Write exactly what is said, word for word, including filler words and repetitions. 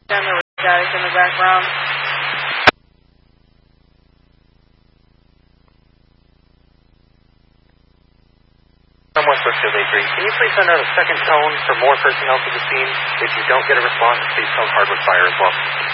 Down there with static in the background. Someone switch to three. Can you please send out a second tone for more personnel to the scene? If you don't get a response, please tone hardwood fire as well.